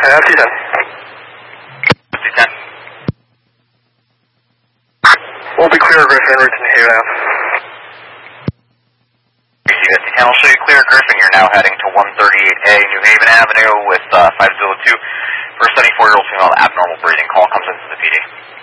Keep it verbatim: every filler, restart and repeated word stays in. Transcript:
Uh, T ten. T ten. We'll be clear Griffin, route to Haven Ave. T ten will show you clear Griffin. You're now heading to one thirty-eight A New Haven Avenue with uh, five zero two. For a seventy-four-year-old female, abnormal breathing call comes into the P D.